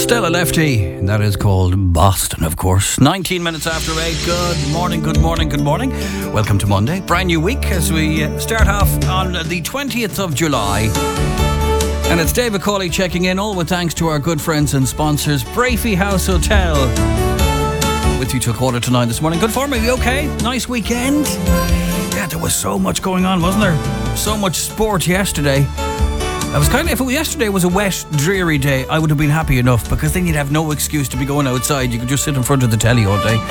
Stella Lefty, and that is called Boston, of course. 19 minutes after 8. Good morning, good morning, good morning. Welcome to Monday, brand new week as we start off on the 20th of July. And it's David Cawley checking in, all with thanks to our good friends and sponsors, Brafey House Hotel. With you till 8:45 this morning. Good form, are you okay? Nice weekend? Yeah, there was so much going on, wasn't there? So much sport yesterday. I was if yesterday was a wet, dreary day, I would have been happy enough, because then you'd have no excuse to be going outside. You could just sit in front of the telly all day.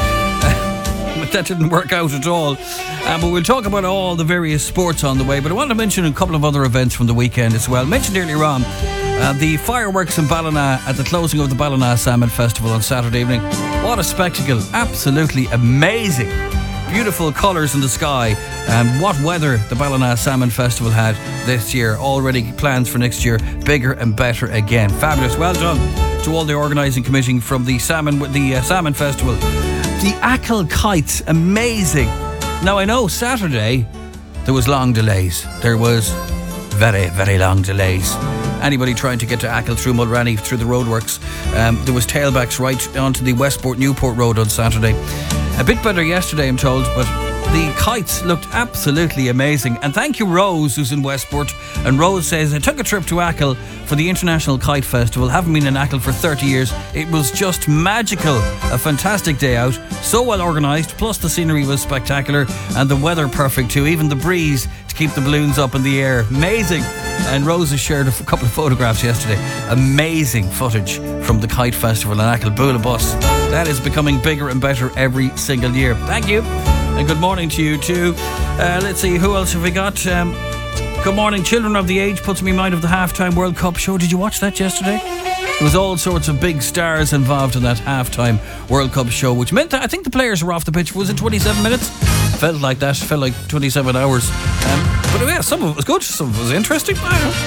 But that didn't work out at all. But we'll talk about all the various sports on the way. But I want to mention a couple of other events from the weekend as well. Mentioned earlier on, the fireworks in Ballina at the closing of the Ballina Salmon Festival on Saturday evening. What a spectacle. Absolutely amazing. Beautiful colours in the sky, and what weather the Ballina Salmon Festival had this year. Already plans for next year, bigger and better again. Fabulous. Well done to all the organising committee from the Salmon Festival. The Achill kites, amazing. Now I know Saturday there was long delays. There was very, very long delays. Anybody trying to get to Achill through Mulranny, through the roadworks, there was tailbacks right onto the Westport Newport Road on Saturday. A bit better yesterday, I'm told, but the kites looked absolutely amazing. And thank you, Rose, who's in Westport. And Rose says, I took a trip to Achill for the International Kite Festival. Haven't been in Achill for 30 years. It was just magical. A fantastic day out. So well organised. Plus the scenery was spectacular. And the weather perfect too. Even the breeze to keep the balloons up in the air. Amazing. And Rose has shared a couple of photographs yesterday. Amazing footage from the Kite Festival in Achill. Bula Bus. That is becoming bigger and better every single year. Thank you. And good morning to you too. Let's see, who else have we got? Good morning. Children of the Age puts me in mind of the halftime World Cup show. Did you watch that yesterday? There was all sorts of big stars involved in that halftime World Cup show, which meant that I think the players were off the pitch. Was it 27 minutes? Felt like that. Felt like 27 hours. But yeah, some of it was good. Some of it was interesting.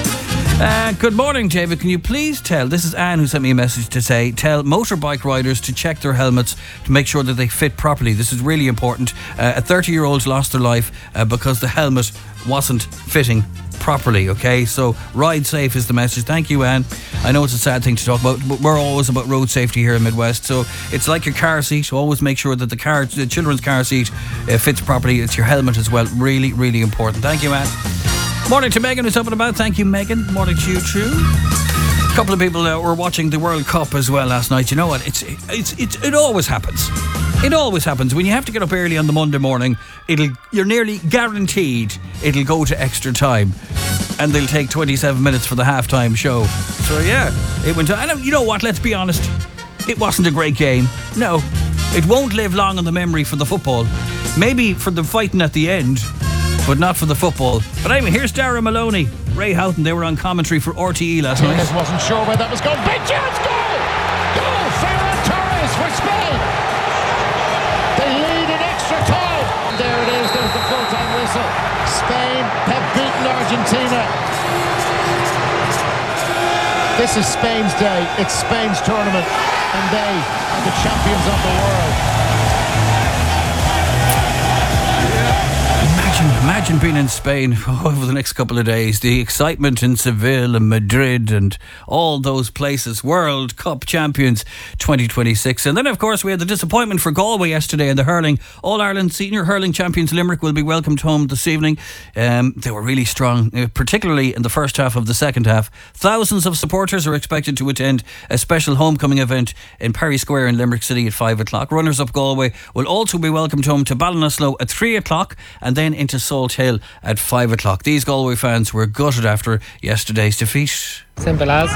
Good morning, David. Can you please tell, this is Anne who sent me a message to say, tell motorbike riders to check their helmets to make sure that they fit properly. This is really important. A 30-year-old lost their life because the helmet wasn't fitting properly, okay? So ride safe is the message. Thank you, Anne. I know it's a sad thing to talk about, but we're always about road safety here in Midwest. So it's like your car seat. Always make sure that the children's car seat fits properly. It's your helmet as well. Really, really important. Thank you, Anne. Morning to Megan who's up and about. Thank you, Megan. Morning to you too. A couple of people were watching the World Cup as well last night. You know what? It always happens. It always happens. When you have to get up early on the Monday morning, you're nearly guaranteed it'll go to extra time. And they'll take 27 minutes for the halftime show. So yeah, it went on. And you know what? Let's be honest. It wasn't a great game. No. It won't live long in the memory for the football. Maybe for the fighting at the end, but not for the football. But anyway, here's Dara Maloney, Ray Houghton. They were on commentary for RTE last night. Torres wasn't sure where that was going. Big chance, goal! Goal! Ferran Torres for Spain. They lead in extra time. There it is. There's the full-time whistle. Spain have beaten Argentina. This is Spain's day. It's Spain's tournament, and they are the champions of the world. Imagine being in Spain over the next couple of days. The excitement in Seville and Madrid and all those places. World Cup champions 2026. And then, of course, we had the disappointment for Galway yesterday in the hurling. All-Ireland senior hurling champions Limerick will be welcomed home this evening. They were really strong, particularly in the first half of the second half. Thousands of supporters are expected to attend a special homecoming event in Perry Square in Limerick City at 5 o'clock. Runners-up Galway will also be welcomed home to Ballinasloe at 3 o'clock and then into Salt Hill at 5 o'clock. These Galway fans were gutted after yesterday's defeat. Simple as.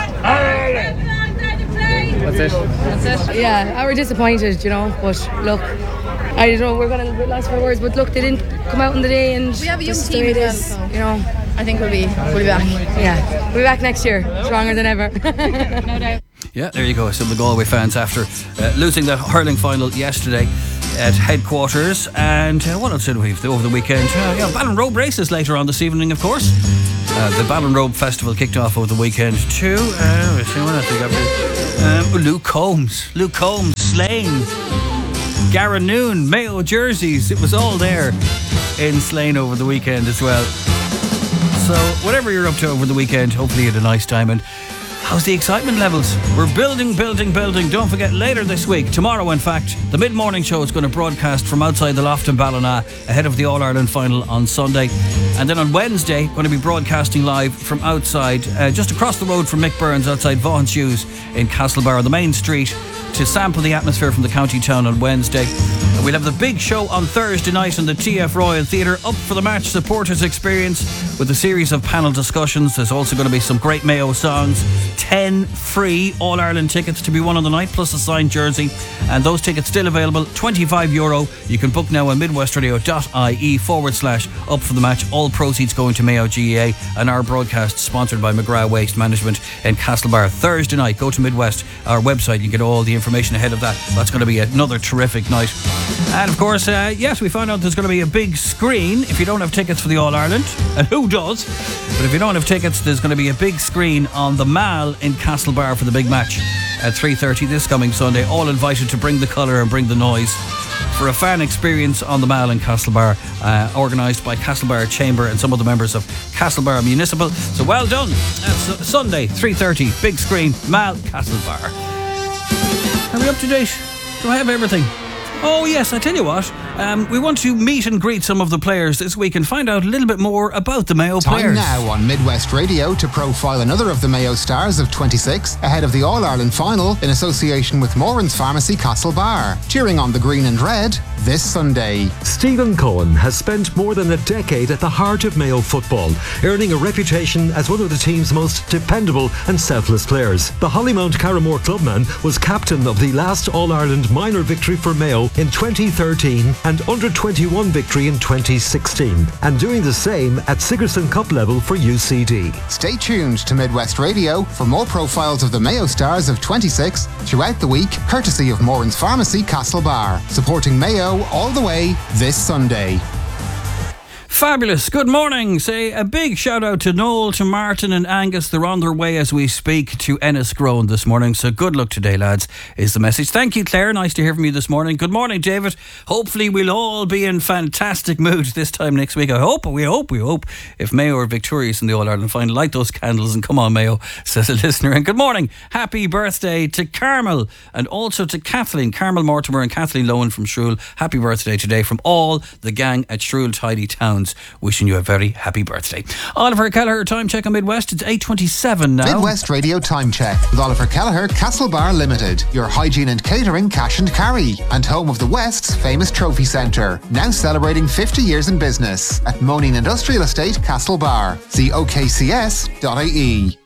That's it. Yeah, I were disappointed, you know, but look, I don't know, we're going to be lost for words, but look, they didn't come out in the day, and we have a young team as well, so you know, I think we'll be back. Yeah, we'll be back next year, stronger than ever. No doubt. Yeah, there you go. Some of the Galway fans after losing the hurling final yesterday at headquarters. And what else did we have over the weekend? Ballinrobe races later on this evening, of course. The Ballinrobe Festival kicked off over the weekend too. What else we got? Luke Combs, Slane, Garanoon, Mayo jerseys. It was all there in Slane over the weekend as well. So whatever you're up to over the weekend, hopefully you had a nice time. And How's the excitement levels? We're building. Don't forget, later this week, tomorrow in fact, the mid-morning show is going to broadcast from outside the Loft in Ballina ahead of the All-Ireland final on Sunday. And then on Wednesday, going to be broadcasting live from outside, just across the road from Mick Burns, outside Vaughan Shoes in Castlebar, on the main street, to sample the atmosphere from the county town on Wednesday. And we'll have the big show on Thursday night in the TF Royal Theatre, Up for the Match supporters experience with a series of panel discussions. There's also going to be some great Mayo songs, 10 free All-Ireland tickets to be won on the night, plus a signed jersey. And those tickets still available, €25. You can book now on midwestradio.ie/up for the match. All proceeds going to Mayo GAA, and our broadcast sponsored by McGrath Waste Management in Castlebar. Thursday night, go to Midwest, our website, you get all the information ahead of that. That's going to be another terrific night. And of course, yes, we found out there's going to be a big screen if you don't have tickets for the All-Ireland, and who does? But if you don't have tickets, there's going to be a big screen on the Mall in Castlebar for the big match at 3:30 this coming Sunday. All invited to bring the colour and bring the noise for a fan experience on the Mall in Castlebar, organised by Castlebar Chamber and some of the members of Castlebar Municipal. So well done. That's Sunday, 3:30, big screen, Mall, Castlebar. Are we up to date? Do I have everything? Oh yes, I tell you what, we want to meet and greet some of the players this week and find out a little bit more about the Mayo players. Time now on Midwest Radio to profile another of the Mayo stars of 26 ahead of the All-Ireland final in association with Moran's Pharmacy Castlebar. Cheering on the green and red this Sunday. Stephen Cohen has spent more than a decade at the heart of Mayo football, earning a reputation as one of the team's most dependable and selfless players. The Hollymount Carramore clubman was captain of the last All-Ireland minor victory for Mayo in 2013 and under-21 victory in 2016, and doing the same at Sigerson Cup level for UCD. Stay tuned to Midwest Radio for more profiles of the Mayo stars of 26 throughout the week, courtesy of Moran's Pharmacy Castlebar, supporting Mayo all the way this Sunday. Fabulous. Good morning. Say a big shout out to Noel, to Martin and Angus. They're on their way as we speak to Ennisgrove this morning. So good luck today, lads, is the message. Thank you, Claire. Nice to hear from you this morning. Good morning, David. Hopefully we'll all be in fantastic mood this time next week. We hope. If Mayo are victorious in the All-Ireland final, light those candles and come on, Mayo, says a listener. And good morning. Happy birthday to Carmel and also to Kathleen, Carmel Mortimer and Kathleen Lowen from Shrule. Happy birthday today from all the gang at Shrule Tidy Towns. Wishing you a very happy birthday. Oliver Kelleher, time check on Midwest. It's 8:27 now. Midwest Radio time check with Oliver Kelleher, Castlebar Limited, your hygiene and catering cash and carry, and home of the West's famous trophy centre. Now celebrating 50 years in business at Monin Industrial Estate, Castlebar. See okcs.ie.